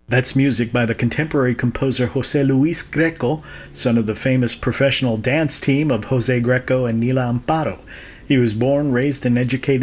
That's music by the contemporary composer Jose Luis Greco, son of the famous professional dance team of Jose Greco and Nila Amparo. He was born, raised, and educated